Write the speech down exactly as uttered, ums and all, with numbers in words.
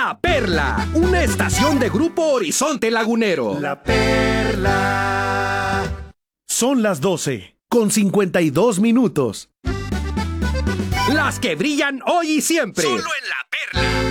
La Perla, una estación de Grupo Horizonte Lagunero. La Perla. Son las doce, con cincuenta y dos minutos. Las que brillan hoy y siempre. Solo en La Perla.